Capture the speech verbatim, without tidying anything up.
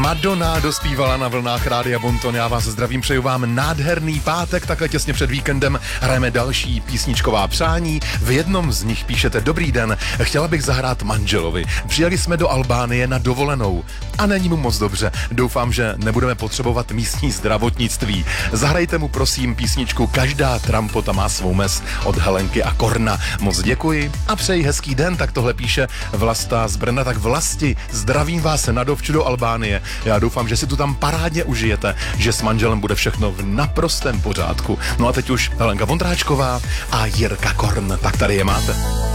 Madonna dospívala na vlnách Rádia Bonton. Já vás zdravím, přeju vám nádherný pátek, takhle těsně před víkendem hrajeme další písničková přání. V jednom z nich píšete: dobrý den, chtěla bych zahrát manželovi. Přijeli jsme do Albánie na dovolenou a není mu moc dobře. Doufám, že nebudeme potřebovat místní zdravotnictví. Zahrajte mu prosím písničku Každá trampota má svou mez od Helenky a Korna. Moc děkuji a přeji hezký den. Tak tohle píše Vlasta z Brna. Tak Vlasti, zdravím vás na dovču do Albánie. Já doufám, že si tu tam parádně užijete, že s manželem bude všechno v naprostém pořádku. No a teď už Helenka Vondráčková a Jirka Korn. Tak tady je máte.